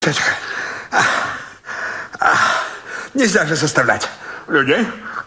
Нельзя же заставлять людей.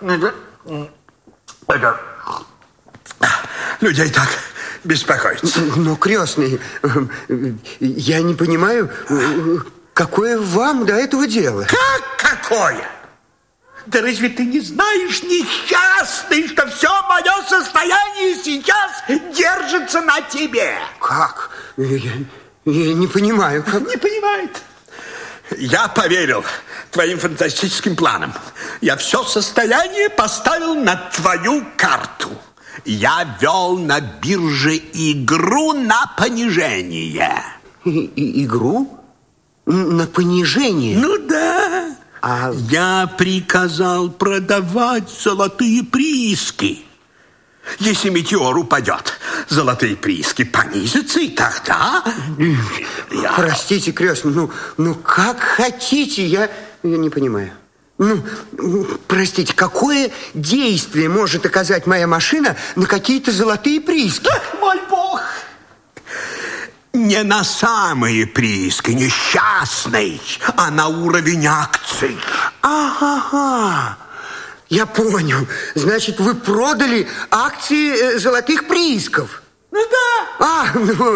Людей так беспокоиться. Но, крестный, я не понимаю, какое вам до этого дело? Как какое? Да разве ты не знаешь, несчастный, что все мое состояние сейчас держится на тебе? Как? Я не понимаю. Как... Не понимает. Я поверил твоим фантастическим планам. Я все состояние поставил на твою карту. Я вел на бирже игру на понижение. Игру? На понижение? Ну да. Я приказал продавать золотые прииски. Если метеор упадет, золотые прииски понизятся, и тогда... Простите, крестный, ну как хотите, я не понимаю. Простите, какое действие может оказать моя машина на какие-то золотые прииски? Ах, мой бог! Не на самые прииски, несчастный, а на уровень акций. Ага. Я понял. Значит, вы продали акции золотых приисков? Ну да.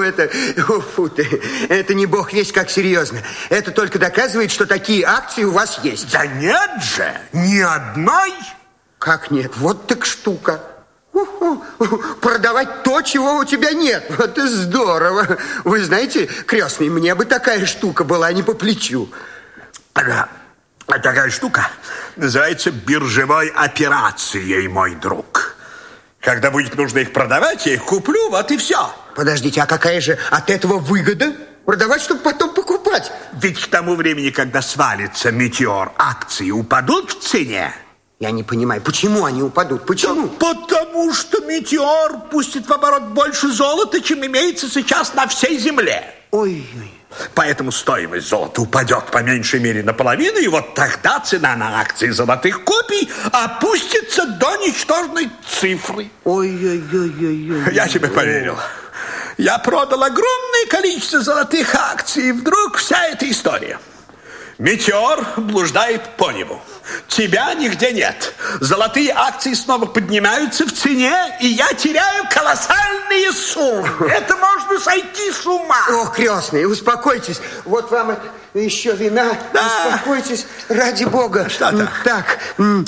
Это не бог весть как серьезно. Это только доказывает, что такие акции у вас есть. Да нет же, ни одной. Как нет? Вот так штука. Продавать то, чего у тебя нет. Вот и здорово. Вы знаете, крестный, мне бы такая штука была не по плечу. Ага. А такая штука называется биржевой операцией, мой друг. Когда будет нужно их продавать, я их куплю, вот и все. Подождите, а какая же от этого выгода? Продавать, чтобы потом покупать? Ведь к тому времени, когда свалится метеор, акции упадут в цене. Я не понимаю, почему они упадут? Почему? Да потому что метеор пустит в оборот больше золота, чем имеется сейчас на всей земле. Ой-ой. Поэтому стоимость золота упадет по меньшей мере наполовину, и вот тогда цена на акции золотых копий опустится до ничтожной цифры. Ой-ой-ой-ой. Я тебе поверил. Я продал огромное количество золотых акций, и вдруг вся эта история. Метеор блуждает по небу. Тебя нигде нет. Золотые акции снова поднимаются в цене, и я теряю колоссальные суммы. Это можно сойти с ума. О, крестный, успокойтесь. Вот вам еще вина. Да. Успокойтесь, ради бога. Что-то. Так,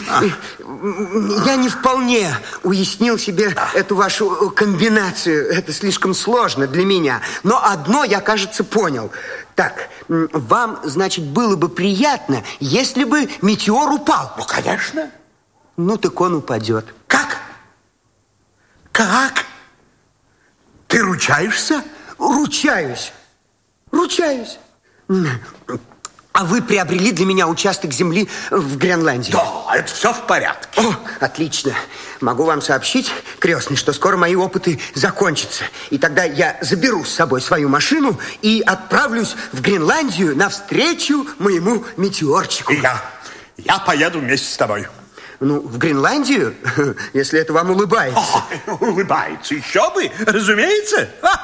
я не вполне уяснил себе эту вашу комбинацию. Это слишком сложно для меня. Но одно я, кажется, понял. Так, вам, значит, было бы приятно, если бы метеор упал. Ну, конечно. Ну, так он упадет. Как? Как? Ты ручаешься? Ручаюсь. А вы приобрели для меня участок земли в Гренландии? Да, это все в порядке. О, отлично. Могу вам сообщить, крестный, что скоро мои опыты закончатся. И тогда я заберу с собой свою машину и отправлюсь в Гренландию навстречу моему метеорчику. И я поеду вместе с тобой. Ну, в Гренландию, если это вам улыбается. О, улыбается, еще бы, разумеется.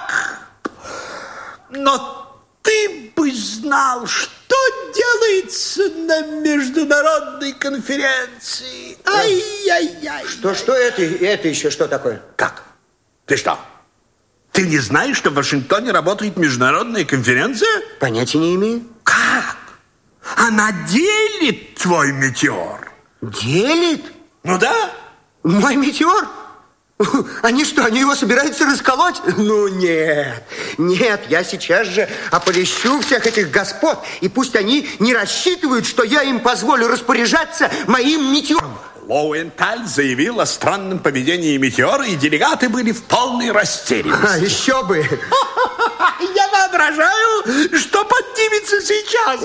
Но ты бы знал, что делается на международной конференции. Ай-яй-яй. Что это еще что такое? Как? Ты что? Ты не знаешь, что в Вашингтоне работает международная конференция? Понятия не имею. Как? Она делит твой метеор. Делит? Ну да. Мой метеор? Они что, они его собираются расколоть? Ну нет, я сейчас же оповещу всех этих господ, и пусть они не рассчитывают, что я им позволю распоряжаться моим метеором. Лоуэнталь заявил о странном поведении метеора, и делегаты были в полной растерянности. Еще бы. Я воображаю, что поднимется сейчас.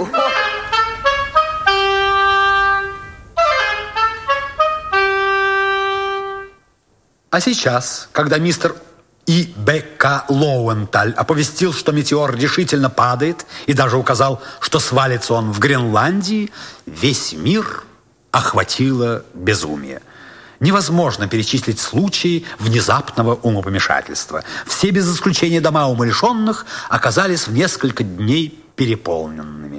А сейчас, когда мистер И.Б.К. Лоуэнталь оповестил, что метеор решительно падает, и даже указал, что свалится он в Гренландии, весь мир охватило безумие. Невозможно перечислить случаи внезапного умопомешательства. Все без исключения дома умалишенных оказались в несколько дней переполненными.